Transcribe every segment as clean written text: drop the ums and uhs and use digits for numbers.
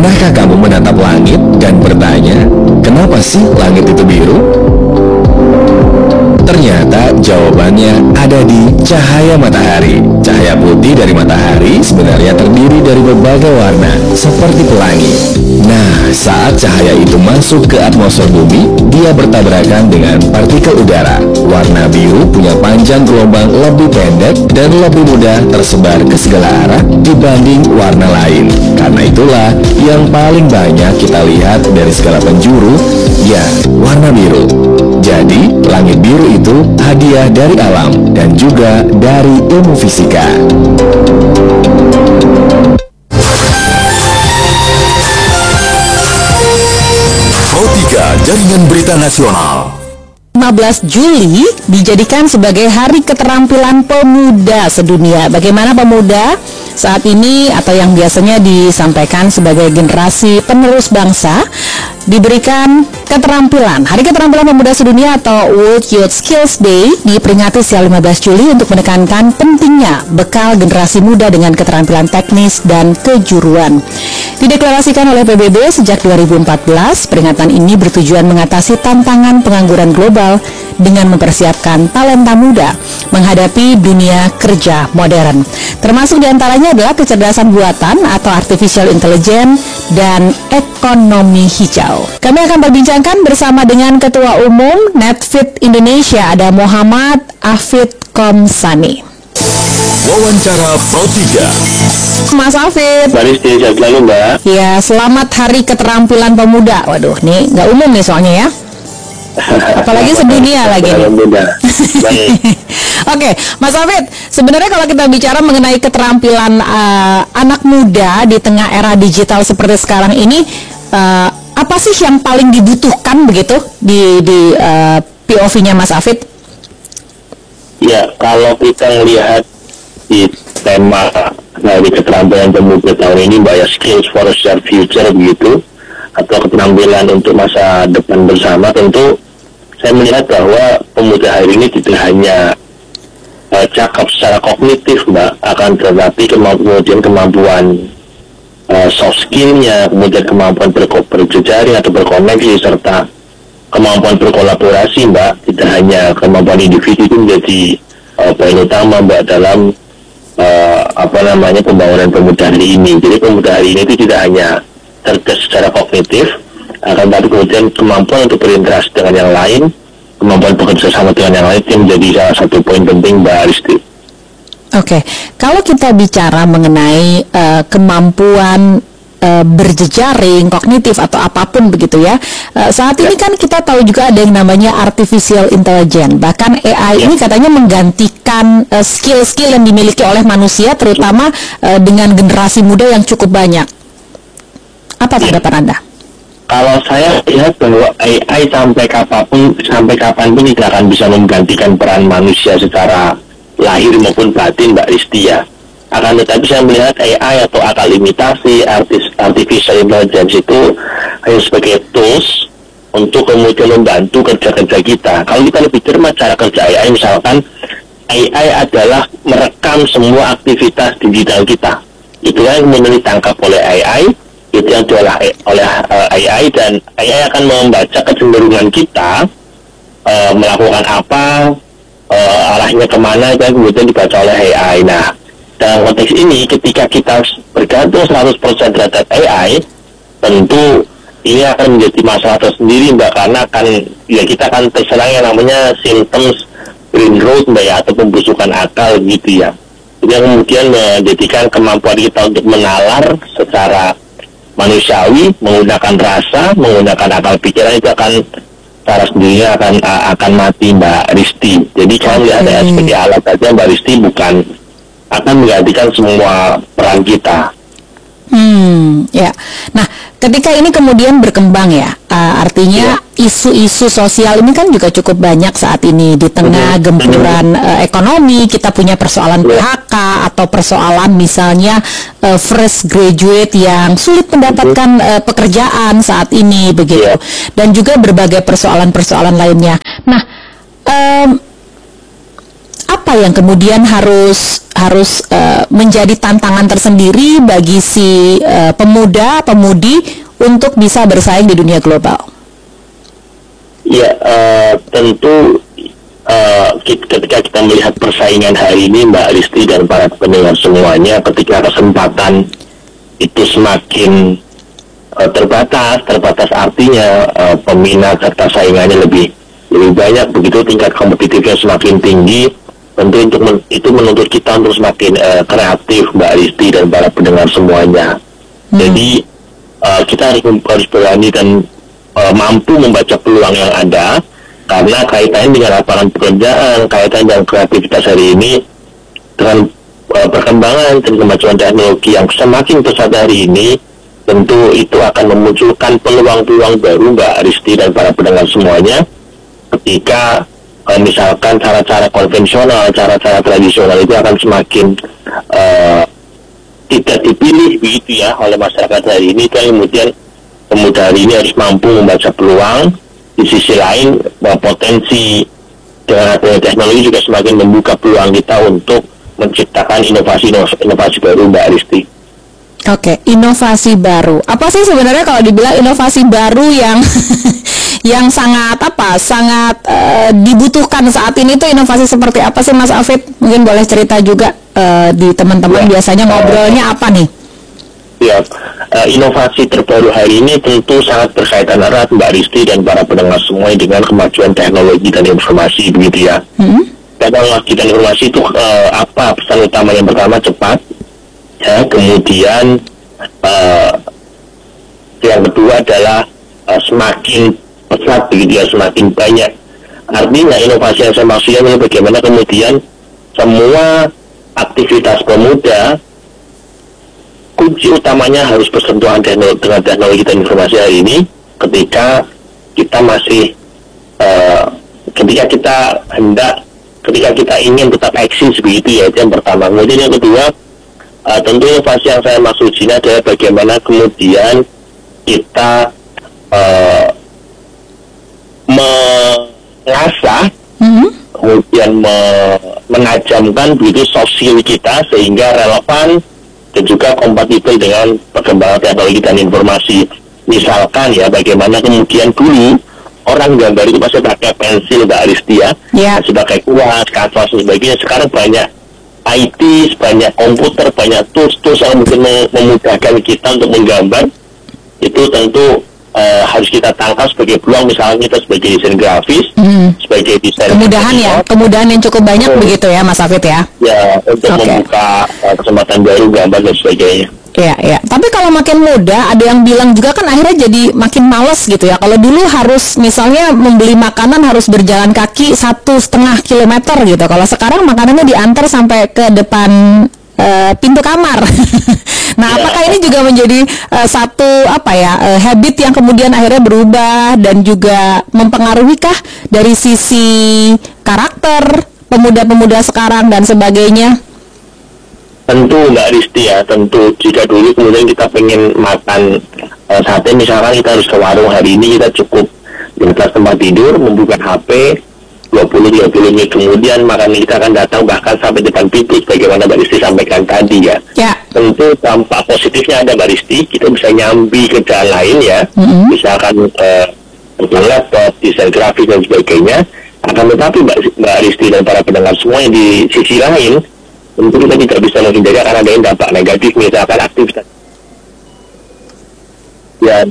Pernahkah kamu menatap langit dan bertanya, kenapa sih langit itu biru? Ternyata jawabannya ada di cahaya matahari. Cahaya putih dari matahari sebenarnya terdiri dari berbagai warna, seperti pelangi. Nah, saat cahaya itu masuk ke atmosfer bumi, dia bertabrakan dengan partikel udara. Warna biru punya panjang gelombang lebih pendek dan lebih mudah tersebar ke segala arah dibanding warna lain. Karena itulah yang paling banyak kita lihat dari segala penjuru, ya, warna biru. Jadi, langit biru itu hadiah dari alam dan juga dari ilmu fisika. Pro 3 Jaringan Berita Nasional. 15 Juli dijadikan sebagai Hari Keterampilan Pemuda Sedunia. Bagaimana pemuda saat ini atau yang biasanya disampaikan sebagai generasi penerus bangsa diberikan keterampilan. Hari Keterampilan Pemuda Sedunia atau World Youth Skills Day diperingati setiap 15 Juli untuk menekankan pentingnya bekal generasi muda dengan keterampilan teknis dan kejuruan. Dideklarasikan oleh PBB sejak 2014, peringatan ini bertujuan mengatasi tantangan pengangguran global dengan mempersiapkan talenta muda menghadapi dunia kerja modern. Termasuk diantaranya adalah kecerdasan buatan atau artificial intelligence dan ekonomi hijau. Kami akan berbincangkan bersama dengan Ketua Umum Netfit Indonesia, ada Muhammad Afid Komsani. Wawancara Pro 3. Mas Afid. Mbak Risti, sehat selalu Mbak. Ya, selamat Hari Keterampilan Pemuda. Waduh, nih nggak umum nih soalnya ya. Apalagi sedunia lagi nih. Oke, Mas Afid, sebenarnya kalau kita bicara mengenai keterampilan anak muda di tengah era digital seperti sekarang ini, apa sih yang paling dibutuhkan begitu di POV-nya Mas Afid? Ya, kalau kita melihat di tema dari keterampilan pemuda tahun ini, Mbak, ya, skills for a shared future begitu, atau keterampilan untuk masa depan bersama, tentu saya melihat bahwa pemuda hari ini tidak hanya cakap secara kognitif, Mbak, akan tetapi kemudian kemampuan soft skill-nya, kemudian kemampuan berjejaring atau berkoneksi, serta kemampuan berkolaborasi, Mbak. Tidak hanya kemampuan individu itu menjadi poin utama, Mbak, dalam pembangunan pemuda hari ini. Jadi pemuda hari ini itu tidak hanya cerdas secara kognitif, akan tetapi kemudian kemampuan untuk berinteraksi dengan yang lain, kemampuan bekerja sama dengan yang lain, itu menjadi salah satu poin penting, Mbak Aristi. Oke, kalau kita bicara mengenai kemampuan berjejaring, kognitif atau apapun begitu ya, saat ini kan kita tahu juga ada yang namanya artificial intelligence. Bahkan AI ini katanya menggantikan skill-skill yang dimiliki oleh manusia, terutama dengan generasi muda yang cukup banyak. Apa tanggapan Anda? Kalau saya lihat bahwa AI sampai kapanpun tidak akan bisa menggantikan peran manusia secara lahir maupun batin, Mbak Risti, ya. Akan tetapi saya melihat AI atau akal imitasi, artificial intelligence itu hanya sebagai tools untuk kemudian membantu kerja-kerja kita. Kalau kita lebih cermat cara kerja AI, misalkan AI adalah merekam semua aktivitas digital kita. Itu yang kemudian ditangkap oleh AI, itu yang diolah oleh AI, dan AI akan membaca kecenderungan kita, melakukan apa, arahnya kemana, dan kemudian dibaca oleh AI. Nah, dalam konteks ini, ketika kita bergantung 100% terhadap AI, tentu ini akan menjadi masalah tersendiri, Mbak, karena kita akan terserang yang namanya symptoms brain rot, Mbak, ya, atau pembusukan akal gitu ya. Yang kemudian menjadikan kemampuan kita untuk menalar secara manusiawi, menggunakan rasa, menggunakan akal pikiran, itu akan secara sendirinya akan mati, Mbak Risti. Jadi kalau ada seperti alat saja, Mbak Risti, bukan akan menggantikan semua peran kita. Ya. Nah, ketika ini kemudian berkembang ya, artinya isu-isu sosial ini kan juga cukup banyak saat ini di tengah gempuran ekonomi. Kita punya persoalan PHK atau persoalan misalnya fresh graduate yang sulit mendapatkan pekerjaan saat ini begitu, dan juga berbagai persoalan-persoalan lainnya. Nah, apa yang kemudian harus menjadi tantangan tersendiri bagi si pemuda pemudi untuk bisa bersaing di dunia global. Ya, tentu ketika kita melihat persaingan hari ini, Mbak Risti dan para pendengar semuanya, ketika kesempatan itu semakin terbatas artinya peminat serta saingannya lebih banyak, begitu tingkat kompetitifnya semakin tinggi, tentu itu menuntut kita untuk semakin kreatif, Mbak Risti dan para pendengar semuanya. Jadi kita harus berani dan mampu membaca peluang yang ada, karena kaitannya dengan lapangan pekerjaan, kaitannya dengan kreativitas hari ini, dengan perkembangan dan kemajuan teknologi yang semakin pesat hari ini, tentu itu akan memunculkan peluang-peluang baru, Mbak Risti dan para pendengar semuanya, ketika misalkan cara-cara konvensional, cara-cara tradisional itu akan semakin tidak dipilih begitu ya oleh masyarakat hari ini. Dan kemudian pemuda hari ini harus mampu membaca peluang. Di sisi lain, potensi dengan adanya teknologi juga semakin membuka peluang kita untuk menciptakan inovasi baru, Mbak Risti. Oke, inovasi baru. Apa sih sebenarnya kalau dibilang inovasi baru yang yang sangat dibutuhkan saat ini, tuh inovasi seperti apa sih, Mas Afid? Mungkin boleh cerita juga di teman-teman biasanya ngobrolnya apa nih? Ya, inovasi terbaru hari ini tentu sangat berkaitan erat, Mbak Risti dan para pendengar semua, dengan kemajuan teknologi dan informasi begitu ya. Teknologi dan informasi itu apa pesan utama? Yang pertama cepat, ya, kemudian yang kedua adalah semakin pesat begitu ya, semakin banyak. Artinya inovasi yang saya maksudkan ini bagaimana kemudian semua aktivitas pemuda, kunci utamanya harus bersentuhan dengan teknologi dan informasi hari ini, ketika kita masih ketika kita ingin tetap eksis begitu ya, itu yang pertama. Kemudian yang kedua, tentu inovasi yang saya maksud sini adalah bagaimana kemudian kita mengasah, kemudian menajamkan begitu sosial kita sehingga relevan dan juga kompatibel dengan perkembangan teknologi dan informasi. Misalkan ya, bagaimana kemudian dulu orang gambar itu masih pakai pensil, Mbak Risti ya, sebagai kuas, kanvas dan sebagainya. Sekarang banyak IT, banyak komputer, banyak tools yang mungkin memudahkan kita untuk menggambar. Itu tentu harus kita tangkap sebagai peluang. Misalnya kita sebagai desain grafis, sebagai desain kemudahan yang cukup banyak begitu ya, Mas Afid ya. Ya, untuk membuka kesempatan baru gambar dan sebagainya. Ya. Tapi kalau makin muda, ada yang bilang juga kan akhirnya jadi makin males gitu ya. Kalau dulu harus misalnya membeli makanan harus berjalan kaki 1,5 kilometer gitu. Kalau sekarang makanannya diantar sampai ke depan pintu kamar. Nah, apakah ini juga menjadi satu habit yang kemudian akhirnya berubah dan juga mempengaruhikah dari sisi karakter pemuda-pemuda sekarang dan sebagainya? Tentu, Mbak Risti ya, tentu jika dulu kemudian kita pengen makan sate misalkan, kita harus ke warung. Hari ini kita cukup di atas tempat tidur, membuka HP, 20-30 menit kemudian makanan kita akan datang bahkan sampai depan pintu, bagaimana Mbak Risti sampaikan tadi ya. Tentu dampak positifnya ada, Mbak Risti, kita bisa nyambi ke jalan lain ya, misalkan laptop, desain grafis dan sebagainya. Akan tetapi Mbak Risti dan para pendengar semua yang di sisi lain, tentu kita tidak bisa menghindari karena ada dampak negatif, misalkan aktivitas dan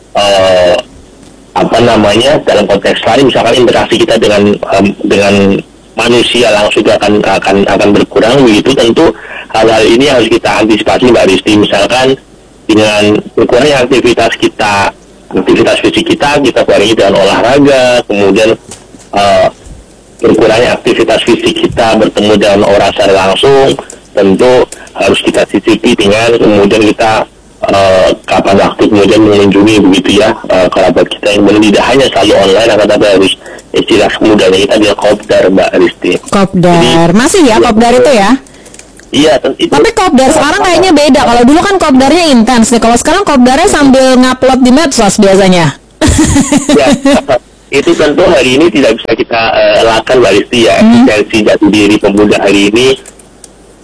dalam konteks lain, misalkan interaksi kita dengan manusia langsung akan berkurang begitu. Tentu hal-hal ini harus kita antisipasi, Mbak Risti. Misalkan dengan berkurangnya aktivitas fisik kita barengi dengan olahraga, kemudian berkurangnya aktivitas fisik kita bertemu dengan orang secara langsung, tentu harus kita sisipi dengan kemudian kita kapan waktu kemudian mengunjungi begitu ya kerabat kita yang tidak hanya selalu online, akan tapi harus istilah kemudian kita adalah kopdar, Mbak Risti. Kopdar. Jadi, masih ya kopdar itu ya? Iya, tapi kopdar sekarang kayaknya beda. Kalau dulu kan kopdarnya intens nih, kalau sekarang kopdarnya sambil ngupload di medsos biasanya. Ya, itu tentu hari ini tidak bisa kita lakukan, Mbak Risti ya. Eksistensi jati diri pemuda hari ini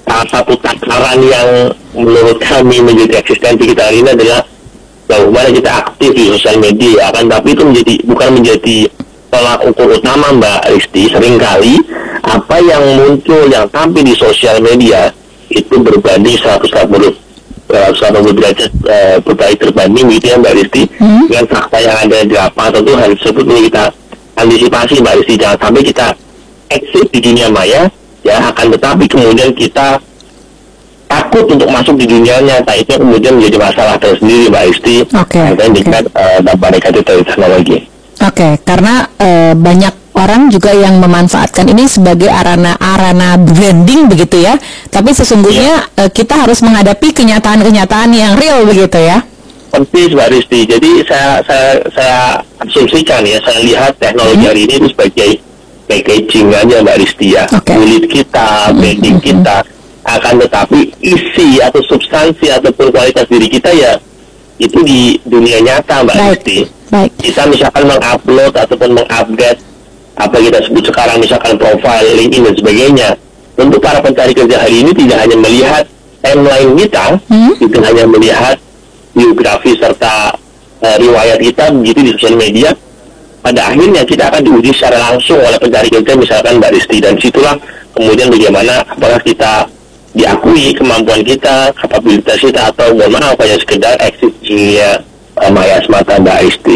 salah satu takaran yang menurut kami menjadi eksistensi kita hari ini adalah bagaimana kita aktif di sosial media, kan? Tapi itu bukan menjadi tolak ukur utama, Mbak Risti. Seringkali apa yang muncul, yang tampil di sosial media itu berbanding 180 derajat berbalik terbanding gitu ya, Mbak Risti, dengan fakta yang ada di lapangan. Tentu hal tersebut ini kita antisipasi, Mbak Risti. Jangan sampai kita eksis di dunia maya, ya, akan tetapi kemudian kita takut untuk masuk di dunia nyata. Itu kemudian menjadi masalah tersendiri, Mbak Risti. Dengan dampak negatif dari teknologi. Karena banyak orang juga yang memanfaatkan ini sebagai arana branding begitu ya. Tapi sesungguhnya kita harus menghadapi kenyataan-kenyataan yang real begitu ya. Persis, Mbak Risti. Jadi saya asumsikan ya, saya lihat teknologi hari ini itu sebagai packaging aja, Mbak Risti ya. Kulit kita, branding kita. Akan tetapi isi atau substansi ataupun kualitas diri kita ya itu di dunia nyata, Mbak Risti. Kita misalkan mengupload ataupun mengupdate apa kita sebut sekarang misalkan profile, LinkedIn dan sebagainya. Tentu para pencari kerja hari ini tidak hanya melihat timeline kita, tidak hanya melihat biografi serta riwayat kita begitu di sosial media. Pada akhirnya kita akan diuji secara langsung oleh pencari kerja misalkan, Mbak Risti, dan situlah kemudian bagaimana apakah kita diakui kemampuan kita, kapabilitas kita, atau mohon maaf hanya sekedar eksis dunia maya semata, Mbak Risti.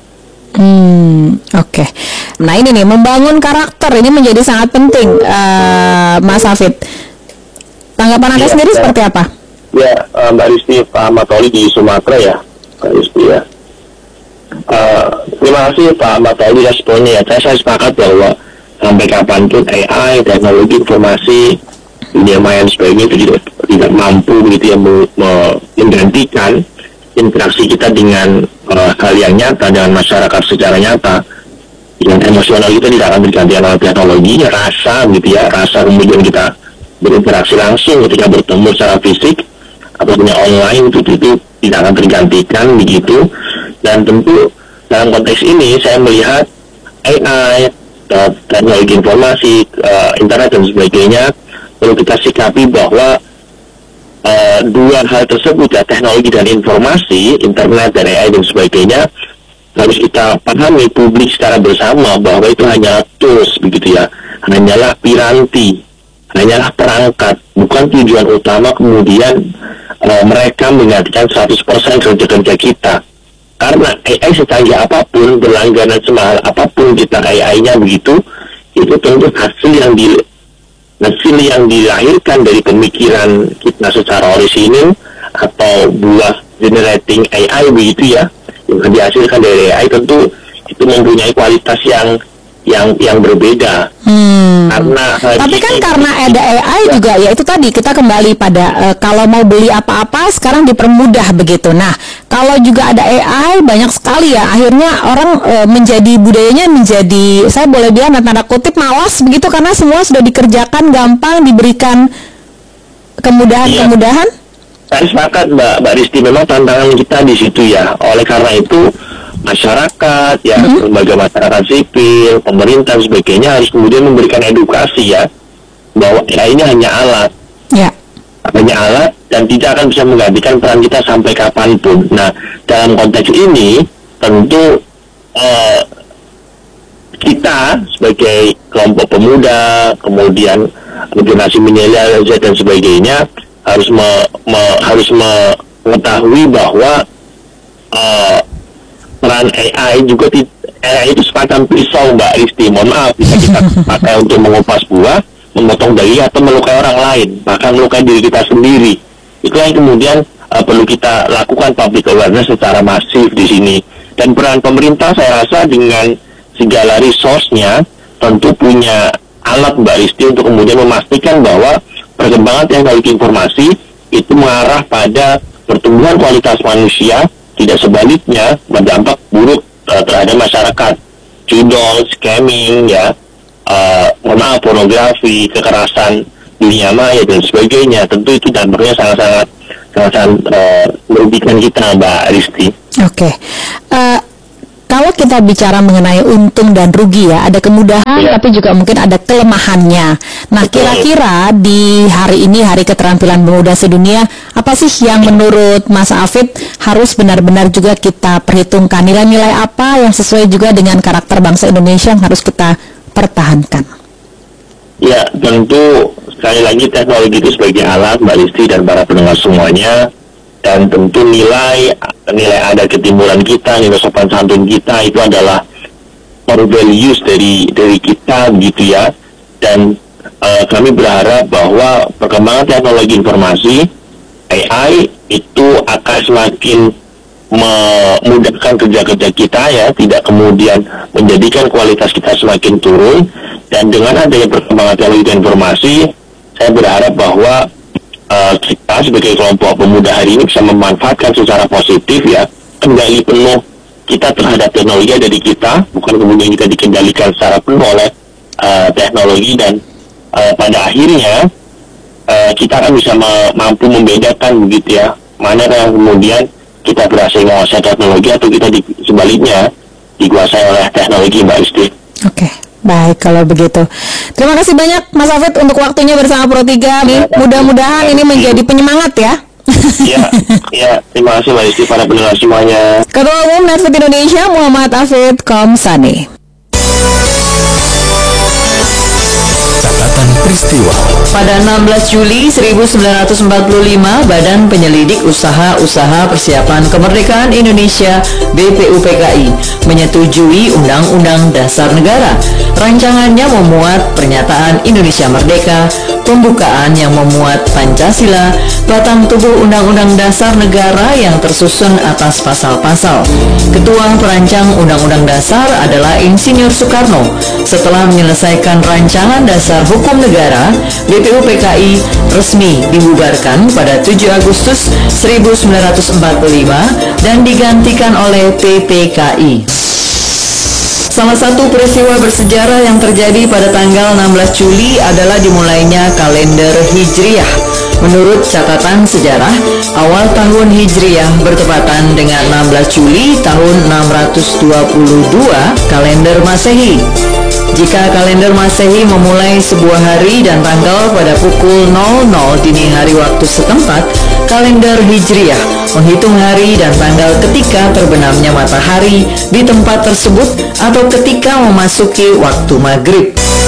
Nah ini nih, membangun karakter ini menjadi sangat penting, Mas Hafid. Tanggapan Anda sendiri seperti apa? Ya, Mbak Risti, Pak Matoli di Sumatera ya, Mbak Risti ya. Terima kasih Pak Matoli responnya ya. Saya sepakat bahwa sampai kapanpun AI, teknologi informasi, dunia maya dan sebagainya itu tidak mampu gitu ya menggantikan interaksi kita dengan hal yang nyata dengan masyarakat secara nyata. Dengan emosional kita tidak akan tergantikan oleh teknologi, rasa gitu ya, rasa kemudian kita berinteraksi langsung ketika bertemu secara fisik ataupun online itu tidak akan tergantikan begitu. Dan tentu dalam konteks ini saya melihat AI, teknologi informasi, internet dan sebagainya perlu kita sikapi bahwa dua hal tersebut ya, teknologi dan informasi, internet dan AI dan sebagainya, harus kita pahami publik secara bersama bahwa itu hanya tools begitu ya, hanyalah piranti, hanyalah perangkat, bukan tujuan utama kemudian mereka menggantikan 100% kerja-kerja kita. Karena AI secanggih apapun, berlangganan semahal apapun kita AI-nya begitu, itu tentu hasil yang dilahirkan dari pemikiran kita secara orisinil atau buah generating AI begitu ya, yang dihasilkan dari AI tentu itu mempunyai kualitas yang berbeda. Tapi kan karena ada AI juga ya, itu tadi kita kembali pada kalau mau beli apa-apa sekarang dipermudah begitu. Nah, kalau juga ada AI banyak sekali ya, akhirnya orang budayanya menjadi, saya boleh bilang tanda kutip, malas begitu, karena semua sudah dikerjakan gampang, diberikan kemudahan-kemudahan. Saya sepakat Mbak Risti, memang tantangan kita di situ ya. Oleh karena itu masyarakat ya, lembaga masyarakat sipil, pemerintah dan sebagainya harus kemudian memberikan edukasi ya, bahwa AI ini hanya alat, hanya alat dan tidak akan bisa menggantikan peran kita sampai kapanpun. Nah, dalam konteks ini tentu kita sebagai kelompok pemuda, kemudian generasi milenial Z dan sebagainya harus mengetahui bahwa peran AI juga AI itu semacam pisau, Mbak Risti. Mohon maaf, bisa kita pakai untuk mengupas buah, memotong daging atau melukai orang lain, bahkan melukai diri kita sendiri. Itu yang kemudian perlu kita lakukan public awareness secara masif di sini. Dan peran pemerintah saya rasa dengan segala resource-nya tentu punya alat, Mbak Risti, untuk kemudian memastikan bahwa perkembangan teknologi informasi itu mengarah pada pertumbuhan kualitas manusia, tidak sebaliknya berdampak buruk terhadap masyarakat. Judol, scamming, ya, pornografi, kekerasan dunia maya dan sebagainya. Tentu itu dampaknya sangat-sangat merugikan kita, Mbak Risti. Kalau kita kita bicara mengenai untung dan rugi ya, ada kemudahan tapi juga mungkin ada kelemahannya. Nah, kira-kira di hari ini, Hari Keterampilan Pemuda Sedunia, apa sih yang menurut Mas Hafid harus benar-benar juga kita perhitungkan? Nilai-nilai apa yang sesuai juga dengan karakter bangsa Indonesia yang harus kita pertahankan? Ya, tentu sekali lagi teknologi itu sebagai alat, Mbak Listi dan para pendengar semuanya, dan tentu nilai ada ketimuran kita, nilai sopan santun kita itu adalah core values dari kita begitu ya. Dan kami berharap bahwa perkembangan teknologi informasi AI itu akan semakin memudahkan kerja-kerja kita ya, tidak kemudian menjadikan kualitas kita semakin turun. Dan dengan adanya perkembangan teknologi dan informasi, saya berharap bahwa kita sebagai kelompok pemuda hari ini bisa memanfaatkan secara positif ya, kendali penuh kita terhadap teknologi ada di kita, bukan kemudian kita dikendalikan secara penuh oleh teknologi. Dan pada akhirnya kita akan bisa mampu membedakan begitu ya, mana yang kemudian kita berhasil menguasai teknologi atau kita sebaliknya dikuasai oleh teknologi, Mbak Isti. Oke. Baik, kalau begitu. Terima kasih banyak Mas Hafid untuk waktunya bersama Pro3. Mudah-mudahan ini menjadi penyemangat ya. Iya, terima kasih Mbak Isti, para pendengar semuanya. Ketua Umum Netflix Indonesia Muhammad Hafid Komsani. Catatan peristiwa. Pada 16 Juli 1945, Badan Penyelidik Usaha-Usaha Persiapan Kemerdekaan Indonesia (BPUPKI) menyetujui Undang-Undang Dasar Negara. Rancangannya memuat pernyataan Indonesia Merdeka, pembukaan yang memuat Pancasila, batang tubuh Undang-Undang Dasar Negara yang tersusun atas pasal-pasal. Ketua perancang Undang-Undang Dasar adalah Insinyur Soekarno. Setelah menyelesaikan rancangan dasar hukum negara, BPUPKI resmi dibubarkan pada 7 Agustus 1945 dan digantikan oleh PPKI. Salah satu peristiwa bersejarah yang terjadi pada tanggal 16 Juli adalah dimulainya kalender Hijriah. Menurut catatan sejarah, awal tahun Hijriah bertepatan dengan 16 Juli tahun 622 kalender Masehi. Jika kalender Masehi memulai sebuah hari dan tanggal pada pukul 00 dini hari waktu setempat, kalender Hijriah menghitung hari dan tanggal ketika terbenamnya matahari di tempat tersebut atau ketika memasuki waktu maghrib.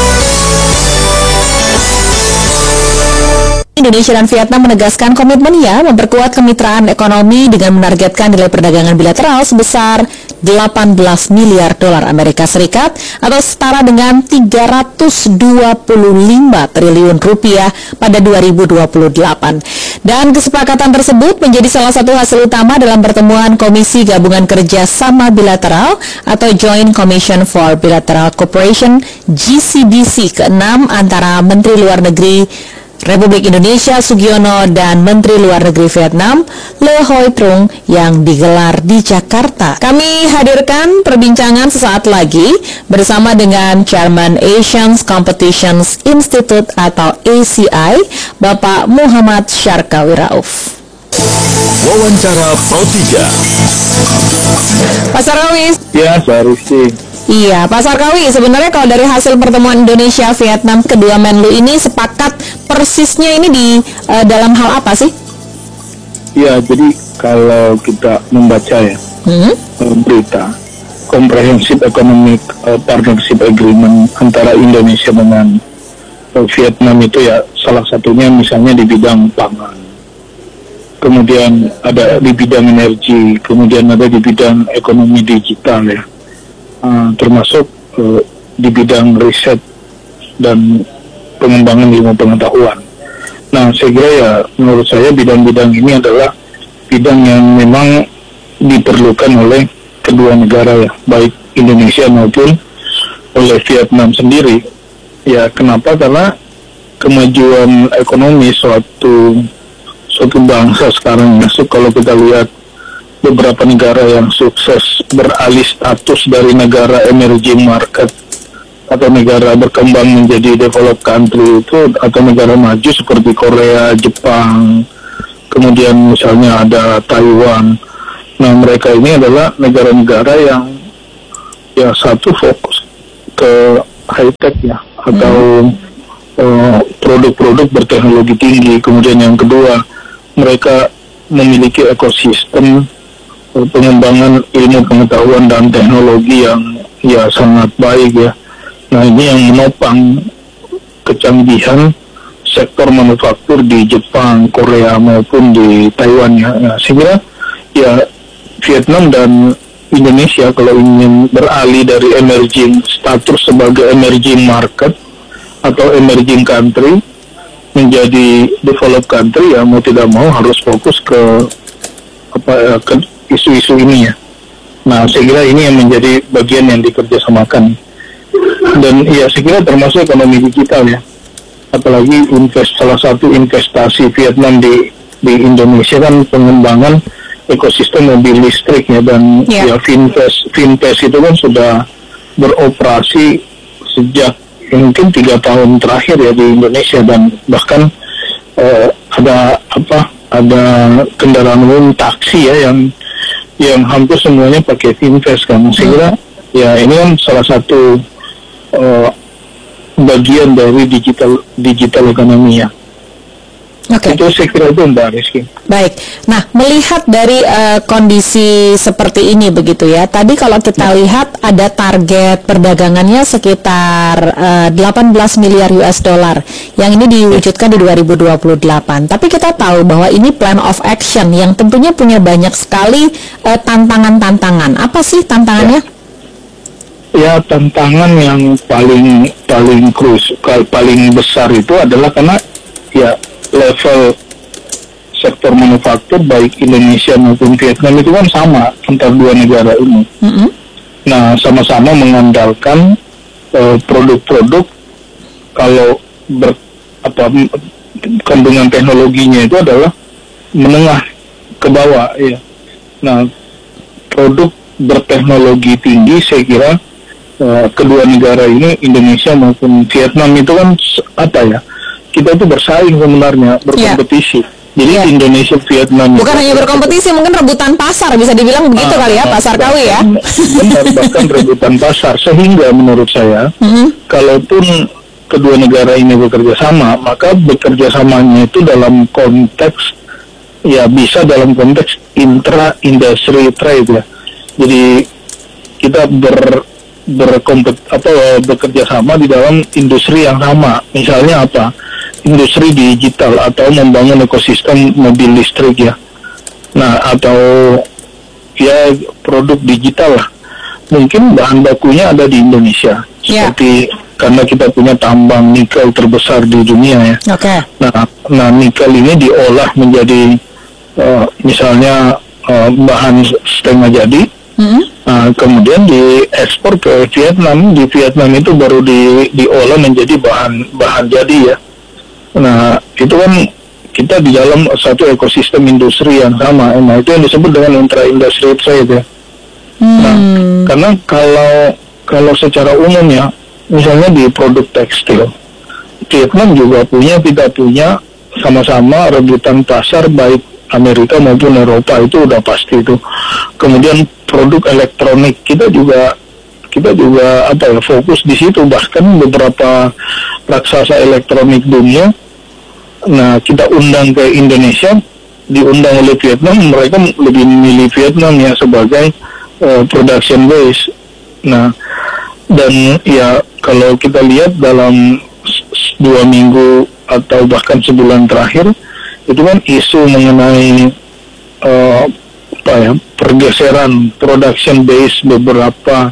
Indonesia dan Vietnam menegaskan komitmennya memperkuat kemitraan ekonomi dengan menargetkan nilai perdagangan bilateral sebesar 18 miliar dolar Amerika Serikat atau setara dengan 325 triliun rupiah pada 2028. Dan kesepakatan tersebut menjadi salah satu hasil utama dalam pertemuan Komisi Gabungan Kerja Sama Bilateral atau Joint Commission for Bilateral Cooperation (GCBC) ke-6 antara Menteri Luar Negeri Republik Indonesia Sugiono dan Menteri Luar Negeri Vietnam Le Hoi Trung yang digelar di Jakarta. Kami hadirkan perbincangan sesaat lagi bersama dengan Chairman Asian Competitions Institute atau ACI, Bapak Muhammad Syarkawi Rauf. Wawancara Pro3. Pak Syarkawi. Ya, seharusnya. Iya, Pak Syarkawi, sebenarnya kalau dari hasil pertemuan Indonesia Vietnam kedua Menlu ini sepakat persisnya ini di dalam hal apa sih? Ya, jadi kalau kita membaca ya berita Comprehensive Economic Partnership Agreement antara Indonesia dengan Vietnam itu ya salah satunya misalnya di bidang pangan, kemudian ada di bidang energi, kemudian ada di bidang ekonomi digital ya. Termasuk di bidang riset dan pengembangan ilmu pengetahuan. Nah, saya kira ya menurut saya bidang-bidang ini adalah bidang yang memang diperlukan oleh kedua negara ya, baik Indonesia maupun oleh Vietnam sendiri. Ya, kenapa? Karena kemajuan ekonomi suatu bangsa sekarang masuk, kalau kita lihat beberapa negara yang sukses beralih status dari negara emerging market atau negara berkembang menjadi developed country itu, atau negara maju seperti Korea, Jepang, kemudian misalnya ada Taiwan. Nah, mereka ini adalah negara-negara yang ya satu fokus ke high tech ya, atau produk-produk berteknologi tinggi. Kemudian yang kedua, mereka memiliki ekosistem pengembangan ilmu pengetahuan dan teknologi yang ya sangat baik ya. Nah, ini yang menopang kecanggihan sektor manufaktur di Jepang, Korea maupun di Taiwan ya. Nah, sehingga ya Vietnam dan Indonesia kalau ingin beralih dari emerging status sebagai emerging market atau emerging country menjadi developed country, ya mau tidak mau harus fokus ke ke isu-isu ini ya. Nah, saya kira ini yang menjadi bagian yang dikerjasamakan. Dan ya saya kira termasuk ekonomi digital ya. Apalagi salah satu investasi Vietnam di Indonesia kan pengembangan ekosistem mobil listrik ya, dan ya Finfest itu kan sudah beroperasi sejak mungkin 3 tahun terakhir ya di Indonesia, dan bahkan ada kendaraan umum taksi ya yang hampir semuanya pakai Finfest kan. Sehingga ya ini kan salah satu bagian dari digital ekonomi ya. Oke. Itu saya kira itu Mbak Rizky. Baik. Nah, melihat dari kondisi seperti ini begitu ya. Tadi kalau kita lihat ada target perdagangannya sekitar 18 miliar US dollar. Yang ini diwujudkan di 2028. Tapi kita tahu bahwa ini plan of action yang tentunya punya banyak sekali tantangan-tantangan. Apa sih tantangannya? Ya, tantangan yang paling besar itu adalah karena ya level sektor manufaktur baik Indonesia maupun Vietnam itu kan sama antara dua negara ini. Nah, sama-sama mengandalkan produk-produk kalau kandungan teknologinya itu adalah menengah ke bawah ya. Nah, produk berteknologi tinggi saya kira kedua negara ini, Indonesia maupun Vietnam itu kan kita itu bersaing sebenarnya, berkompetisi. Jadi Indonesia, Vietnam bukan hanya berkompetisi, mungkin rebutan pasar, bisa dibilang begitu kali ya, pasar kawi ya. Benar, bahkan rebutan pasar. Sehingga menurut saya, kalaupun kedua negara ini bekerja sama, maka bekerja samanya itu dalam konteks ya bisa dalam konteks intra-industry trade ya. Jadi kita bekerja sama di dalam industri yang sama. Misalnya industri digital atau membangun ekosistem mobil listrik ya. Nah, atau ya produk digital lah. Mungkin bahan bakunya ada di Indonesia. Seperti karena kita punya tambang nikel terbesar di dunia ya. Nah, nikel ini diolah menjadi misalnya bahan setengah jadi. Nah, kemudian diekspor ke Vietnam. Di Vietnam itu baru diolah menjadi bahan jadi ya. Nah, itu kan kita di dalam satu ekosistem industri yang sama. Nah, itu yang disebut dengan intra-industry trade ya. Nah, karena kalau secara umum ya, misalnya di produk tekstil, Vietnam juga kita punya sama-sama rebutan pasar baik Amerika maupun Eropa, itu udah pasti itu. Kemudian produk elektronik kita juga fokus di situ, bahkan beberapa raksasa elektronik dunia. Nah, kita undang ke Indonesia, diundang oleh Vietnam, mereka lebih memilih Vietnam ya sebagai production base. Nah, dan ya kalau kita lihat dalam 2 minggu atau bahkan sebulan terakhir, itu kan isu mengenai pergeseran production base beberapa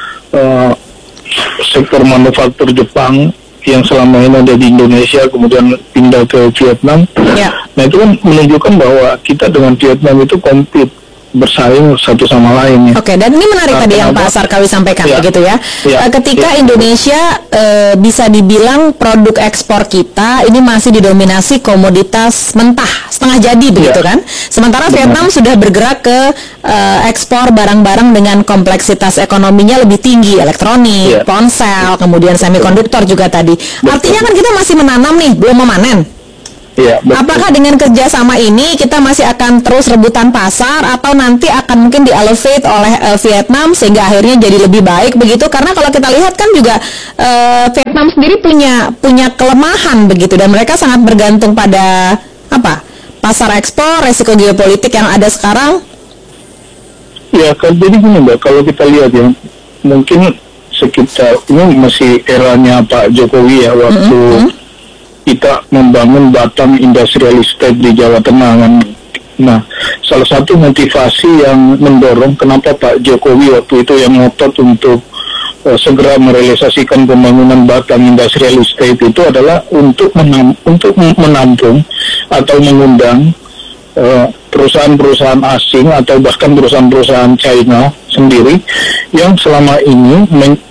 sektor manufaktur Jepang yang selama ini ada di Indonesia kemudian pindah ke Vietnam. Nah, itu kan menunjukkan bahwa kita dengan Vietnam itu compete, bersaing satu sama lain ya. Oke, dan ini menarik tadi yang Pak Sarkawi sampaikan begitu ya. Ketika Indonesia bisa dibilang produk ekspor kita ini masih didominasi komoditas mentah setengah jadi begitu kan. Sementara Vietnam sudah bergerak ke ekspor barang-barang dengan kompleksitas ekonominya lebih tinggi, elektronik, ponsel, kemudian semikonduktor juga tadi. Artinya kan kita masih menanam nih, belum memanen. Iya, betul. Apakah dengan kerjasama ini kita masih akan terus rebutan pasar atau nanti akan mungkin di-elevate oleh Vietnam sehingga akhirnya jadi lebih baik begitu? Karena kalau kita lihat kan juga Vietnam sendiri punya kelemahan begitu dan mereka sangat bergantung pada pasar ekspor, resiko geopolitik yang ada sekarang. Ya, jadi gini Mbak, kalau kita lihat ya, mungkin sekitar ini masih eranya Pak Jokowi ya, waktu kita membangun Batam Industrial Estate di Jawa Tengah kan. Nah, salah satu motivasi yang mendorong kenapa Pak Jokowi waktu itu yang ngotot untuk segera merealisasikan pembangunan Batam Industrial Estate itu adalah untuk menampung atau mengundang perusahaan-perusahaan asing atau bahkan perusahaan-perusahaan China sendiri yang selama ini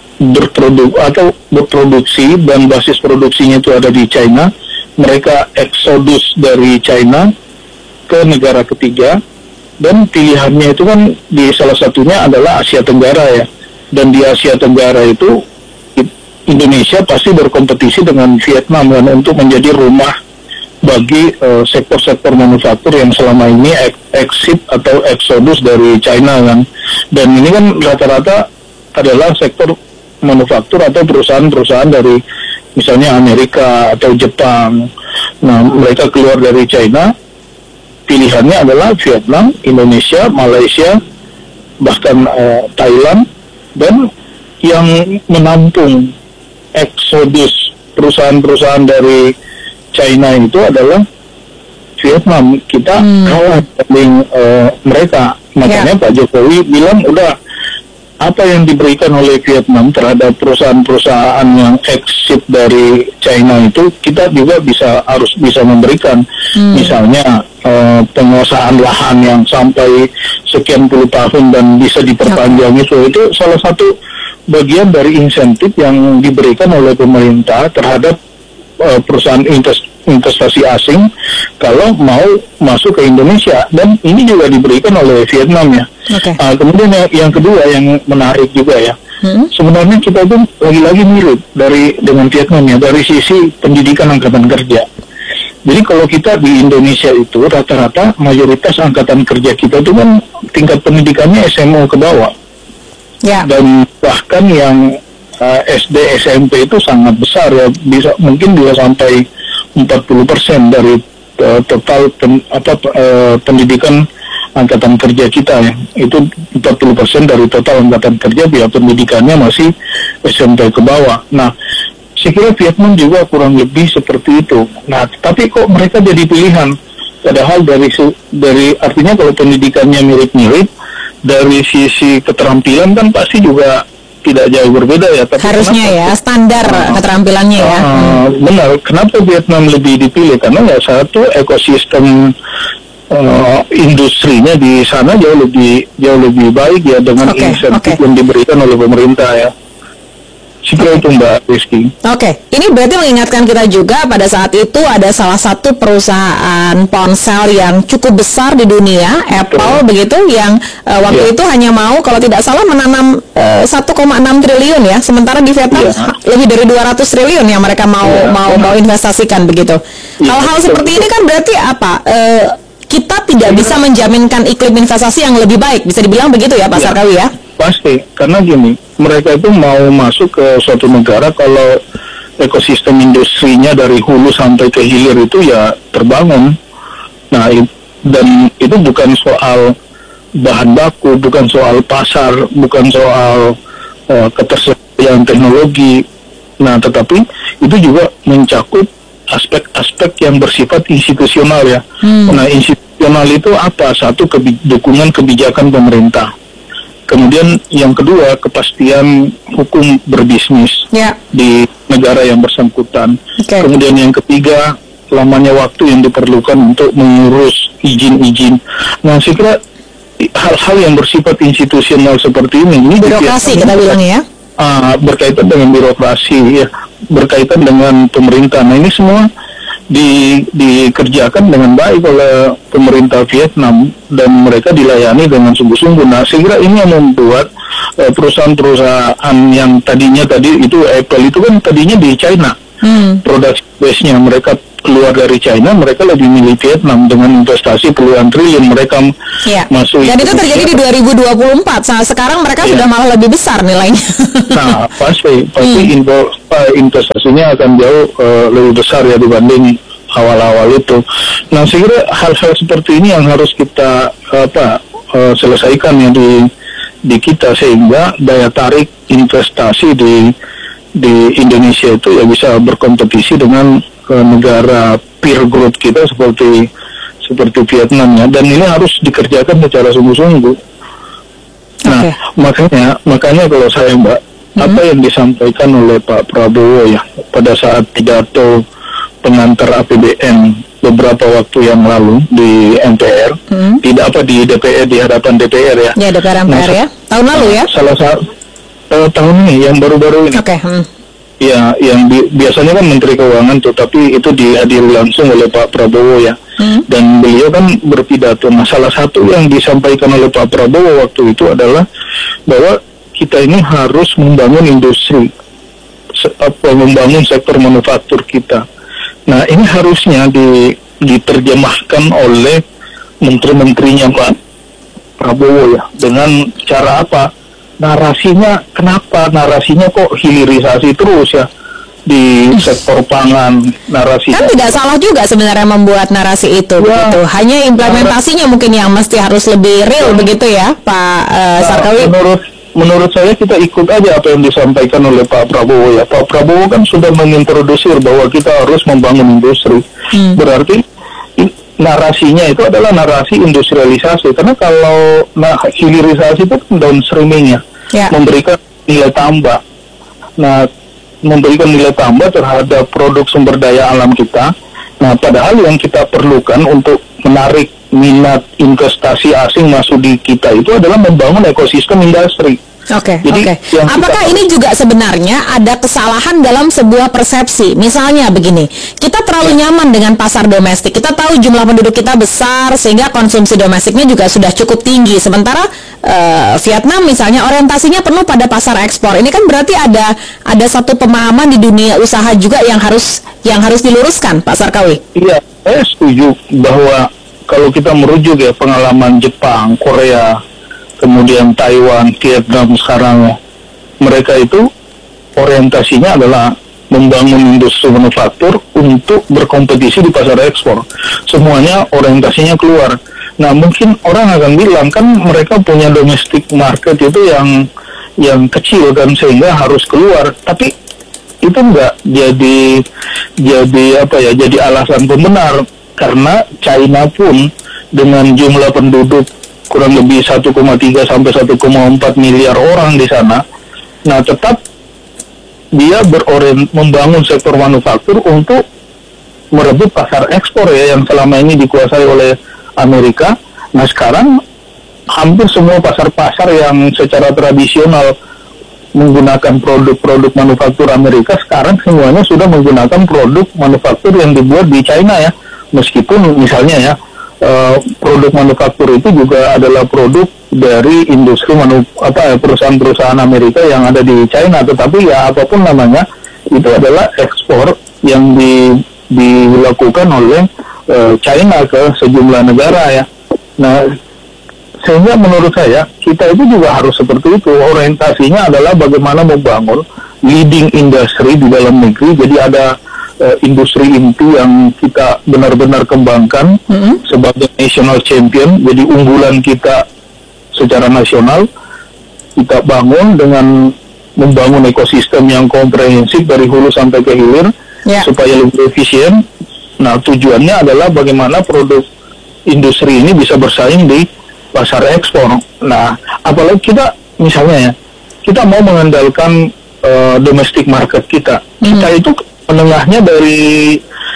berproduksi dan basis produksinya itu ada di China. Mereka eksodus dari China ke negara ketiga dan pilihannya itu kan di salah satunya adalah Asia Tenggara ya. Dan di Asia Tenggara itu Indonesia pasti berkompetisi dengan Vietnam kan untuk menjadi rumah bagi sektor-sektor manufaktur yang selama ini exit atau eksodus dari China kan. Dan ini kan rata-rata adalah sektor manufaktur atau perusahaan-perusahaan dari misalnya Amerika atau Jepang. Nah, mereka keluar dari China, pilihannya adalah Vietnam, Indonesia, Malaysia, bahkan Thailand, dan yang menampung eksodus perusahaan-perusahaan dari China itu adalah Vietnam. Kita kalah dengan mereka. Makanya Pak Jokowi bilang udah apa yang diberikan oleh Vietnam terhadap perusahaan-perusahaan yang exit dari China itu kita juga harus bisa memberikan. Misalnya penguasaan lahan yang sampai sekian puluh tahun dan bisa diperpanjang itu salah satu bagian dari insentif yang diberikan oleh pemerintah terhadap perusahaan investasi asing kalau mau masuk ke Indonesia, dan ini juga diberikan oleh Vietnam ya. Kemudian yang kedua yang menarik juga ya, sebenarnya kita itu lagi-lagi mirip dengan Vietnam ya dari sisi pendidikan angkatan kerja. Jadi kalau kita di Indonesia itu rata-rata mayoritas angkatan kerja kita itu kan tingkat pendidikannya SMA ke bawah, dan bahkan yang SD SMP itu sangat besar ya, mungkin bisa sampai 40% dari total pendidikan angkatan kerja kita ya. Itu 40% dari total angkatan kerja biar pendidikannya masih SMP ke bawah. Nah, saya kira Vietnam juga kurang lebih seperti itu. Nah, tapi kok mereka jadi pilihan? Padahal dari artinya kalau pendidikannya mirip-mirip, dari sisi keterampilan kan pasti juga tidak jauh berbeda ya. Tapi harusnya ya standar keterampilannya ya. Benar. Kenapa Vietnam lebih dipilih? Karena ya satu ekosistem industrinya di sana jauh lebih baik ya dengan insentif yang diberikan oleh pemerintah ya. Seperti itu Mbak Rizky. Ini berarti mengingatkan kita juga pada saat itu ada salah satu perusahaan ponsel yang cukup besar di dunia, Apple begitu, yang waktu itu hanya mau kalau tidak salah menanam 1,6 triliun ya, sementara di Vietnam lebih dari 200 triliun yang mereka mau investasikan begitu. Hal-hal seperti ini kan berarti apa? Kita tidak bisa menjaminkan iklim investasi yang lebih baik, bisa dibilang begitu ya Pak Sarkawi ya? Pasti, karena gini, mereka itu mau masuk ke suatu negara kalau ekosistem industrinya dari hulu sampai ke hilir itu ya terbangun. Nah, dan itu bukan soal bahan baku, bukan soal pasar, bukan soal ketersediaan teknologi. Nah, tetapi itu juga mencakup aspek-aspek yang bersifat institusional ya. Nah, institusional itu apa? Satu, dukungan kebijakan pemerintah. Kemudian yang kedua, kepastian hukum berbisnis di negara yang bersangkutan. Kemudian yang ketiga, lamanya waktu yang diperlukan untuk mengurus izin-izin. Nah, saya kira hal-hal yang bersifat institusional seperti ini birokrasi kita bilangnya ya. Berkaitan dengan birokrasi ya, berkaitan dengan pemerintah. Nah, ini semua dikerjakan dengan baik oleh pemerintah Vietnam dan mereka dilayani dengan sungguh-sungguh. Nah, saya kira ini yang membuat perusahaan-perusahaan yang tadi itu Apple itu kan tadinya di China, produk base-nya mereka keluar dari China, mereka lebih milih Vietnam dengan investasi puluhan triliun mereka masuk. Dan itu terjadi di 2024. Sekarang mereka sudah malah lebih besar nilainya. Nah, pasti investasinya akan jauh lebih besar ya dibanding awal-awal itu. Nah, saya kira hal-hal seperti ini yang harus kita selesaikan ya di kita, sehingga daya tarik investasi di Indonesia itu ya bisa berkompetisi dengan negara peer group kita seperti Vietnam ya, dan ini harus dikerjakan secara sungguh-sungguh. Nah, makanya kalau saya Mbak, apa yang disampaikan oleh Pak Prabowo ya pada saat pidato pengantar APBN beberapa waktu yang lalu di MPR, tidak di DPR, di hadapan DPR ya. Ya, DPR MPR ya. Tahun lalu ya. Salah satu tahun ini yang baru-baru ini. Ya, yang biasanya kan Menteri Keuangan tuh, tapi itu dihadiri langsung oleh Pak Prabowo ya. Dan beliau kan berpidato. Nah, salah satu yang disampaikan oleh Pak Prabowo waktu itu adalah bahwa kita ini harus membangun industri, membangun sektor manufaktur kita. Nah, ini harusnya diterjemahkan oleh menteri-menterinya Pak Prabowo ya. Dengan cara apa? Narasinya, kenapa narasinya kok hilirisasi terus ya di sektor pangan, narasi kan tidak salah juga sebenarnya membuat narasi itu begitu. Hanya implementasinya mungkin yang mesti harus lebih real begitu ya Pak Sarkawi. Menurut saya kita ikut aja apa yang disampaikan oleh Pak Prabowo ya. Pak Prabowo kan sudah mengintrodusir bahwa kita harus membangun industri. Berarti narasinya itu adalah narasi industrialisasi, karena kalau hilirisasi itu downstreaming ya, memberikan nilai tambah. Nah, memberikan nilai tambah terhadap produk sumber daya alam kita. Nah, padahal yang kita perlukan untuk menarik minat investasi asing masuk di kita itu adalah membangun ekosistem industri. Oke. Apakah ini juga sebenarnya ada kesalahan dalam sebuah persepsi? Misalnya begini, kita terlalu nyaman dengan pasar domestik. Kita tahu jumlah penduduk kita besar sehingga konsumsi domestiknya juga sudah cukup tinggi. Sementara Vietnam misalnya orientasinya penuh pada pasar ekspor. Ini kan berarti ada satu pemahaman di dunia usaha juga yang harus diluruskan, Pak Sarkawi. Iya, saya setuju bahwa kalau kita merujuk ya pengalaman Jepang, Korea, kemudian Taiwan, Vietnam sekarang, mereka itu orientasinya adalah membangun industri manufaktur untuk berkompetisi di pasar ekspor. Semuanya orientasinya keluar. Nah, mungkin orang akan bilang kan mereka punya domestic market itu yang kecil kan, sehingga harus keluar. Tapi itu enggak jadi alasan pembenar, karena China pun dengan jumlah penduduk kurang lebih 1,3 sampai 1,4 miliar orang di sana. Nah, tetap dia membangun sektor manufaktur untuk merebut pasar ekspor ya, yang selama ini dikuasai oleh Amerika. Nah, sekarang hampir semua pasar-pasar yang secara tradisional menggunakan produk-produk manufaktur Amerika, sekarang semuanya sudah menggunakan produk manufaktur yang dibuat di China ya. Meskipun misalnya ya, produk manufaktur itu juga adalah produk dari industri perusahaan-perusahaan Amerika yang ada di China, tetapi ya apapun namanya itu adalah ekspor yang dilakukan oleh China ke sejumlah negara ya. Nah, sehingga menurut saya kita itu juga harus seperti itu. Orientasinya adalah bagaimana membangun leading industry di dalam negeri. Jadi ada industri inti yang kita benar-benar kembangkan sebagai national champion. Jadi unggulan kita secara nasional kita bangun dengan membangun ekosistem yang komprehensif dari hulu sampai ke hilir supaya lebih efisien. Nah, tujuannya adalah bagaimana produk industri ini bisa bersaing di pasar ekspor. Nah, apalagi kita misalnya ya, kita mau mengandalkan domestic market kita. Kita itu menengahnya dari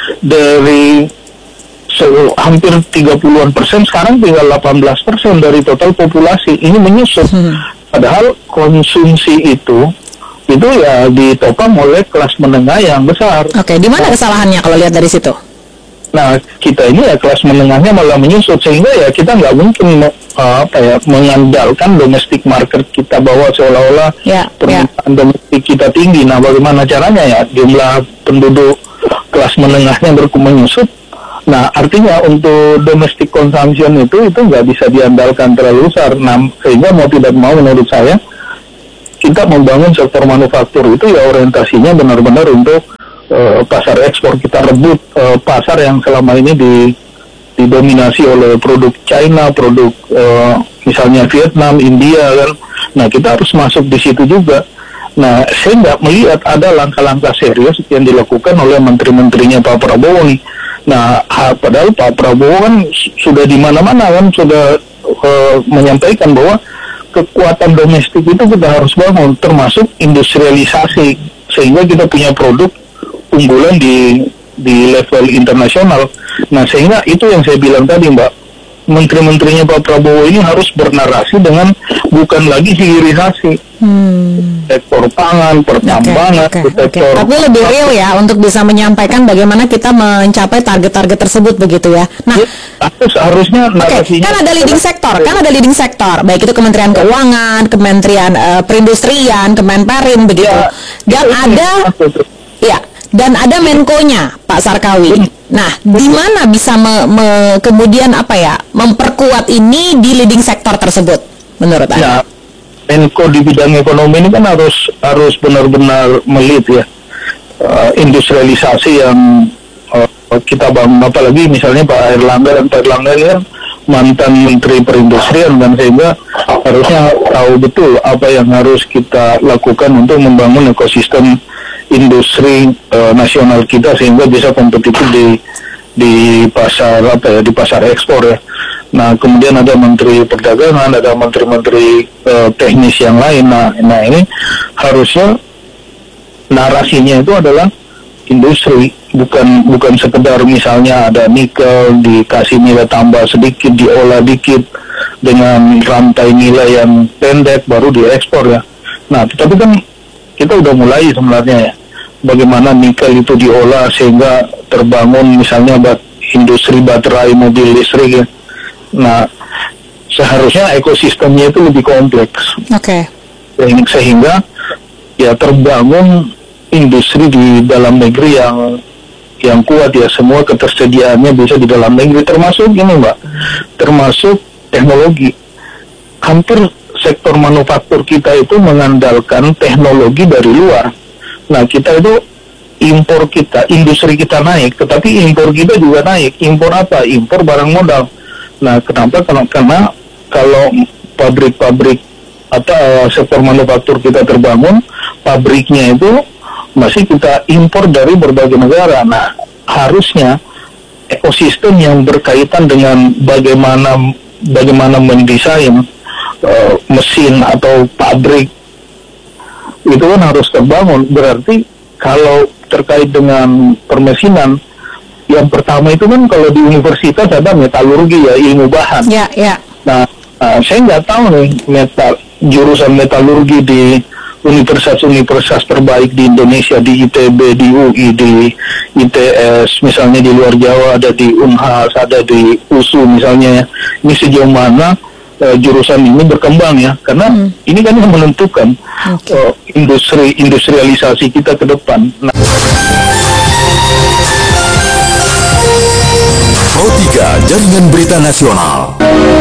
hampir 30-an%, sekarang tinggal 18% dari total populasi. Ini menyusut. Padahal konsumsi itu ya ditopang oleh kelas menengah yang besar. Oke, di mana kesalahannya kalau lihat dari situ? Nah, kita ini ya kelas menengahnya malah menyusut, sehingga ya kita nggak mungkin mengandalkan domestic market kita, bahwa seolah-olah permintaan domestik kita tinggi. Nah, bagaimana caranya ya? Jumlah penduduk kelas menengahnya menyusut. Nah, artinya untuk domestic consumption itu nggak bisa diandalkan terlalu besar. Nah, sehingga mau tidak mau menurut saya kita membangun sektor manufaktur itu ya orientasinya benar-benar untuk pasar ekspor. Kita rebut pasar yang selama ini didominasi oleh produk China, produk misalnya Vietnam, India kan. Nah, kita harus masuk di situ juga. Nah, saya nggak melihat ada langkah-langkah serius yang dilakukan oleh menteri-menterinya Pak Prabowo nih. Nah, padahal Pak Prabowo kan sudah di mana-mana kan sudah menyampaikan bahwa kekuatan domestik itu kita harus bangun, termasuk industrialisasi, sehingga kita punya produk unggulan di level internasional. Nah, sehingga itu yang saya bilang tadi, Mbak, menteri-menterinya Pak Prabowo ini harus bernarasi dengan bukan lagi hilirisasi. Sektor pangan, pertambangan, sektor. Tapi lebih real ya untuk bisa menyampaikan bagaimana kita mencapai target-target tersebut begitu ya. Nah, seharusnya kan ada leading sektor, baik itu Kementerian Keuangan, Kementerian Perindustrian, Kemenperin begitu. Dan ada Menko-nya Pak Sarkawi. Nah, di mana bisa kemudian memperkuat ini di leading sektor tersebut menurut Anda? Menko di bidang ekonomi ini kan harus benar-benar melit ya industrialisasi yang kita bangun, apalagi misalnya Pak Erlangga ini kan mantan Menteri Perindustrian, dan sehingga harusnya tahu betul apa yang harus kita lakukan untuk membangun ekosistem industri nasional kita sehingga bisa kompetitif di pasar di pasar ekspor ya. Nah, kemudian ada Menteri Perdagangan, ada menteri-menteri teknis yang lain. Nah ini harusnya narasinya itu adalah industri, bukan sekedar misalnya ada nikel dikasih nilai tambah sedikit, diolah dikit dengan rantai nilai yang pendek baru diekspor ya. Nah, tetapi kan kita udah mulai sebenarnya ya, bagaimana nikel itu diolah sehingga terbangun misalnya industri baterai mobil listrik ya. Nah, seharusnya ekosistemnya itu lebih kompleks. Sehingga ya terbangun industri di dalam negeri yang kuat ya, semua ketersediaannya bisa di dalam negeri, termasuk ini Mbak, termasuk teknologi. Hampir sektor manufaktur kita itu mengandalkan teknologi dari luar. Nah, kita itu impor kita, industri kita naik, tetapi impor kita juga naik. Impor apa? Impor barang modal. Nah, kenapa? Karena kalau pabrik-pabrik atau sektor manufaktur kita terbangun, pabriknya itu masih kita impor dari berbagai negara. Nah, harusnya ekosistem yang berkaitan dengan bagaimana mendesain mesin atau pabrik itu kan harus terbangun. Berarti kalau terkait dengan permesinan, yang pertama itu kan kalau di universitas ada metalurgi ya, ilmu bahan. Nah, saya nggak tahu nih jurusan metalurgi di universitas terbaik di Indonesia, di ITB, di UI, di ITS, misalnya di luar Jawa ada di Unhas, ada di USU misalnya ya. Ini sejauh mana jurusan ini berkembang ya, karena ini kan yang menentukan industrialisasi kita ke depan. Nah, Pro 3 Jaringan Berita Nasional.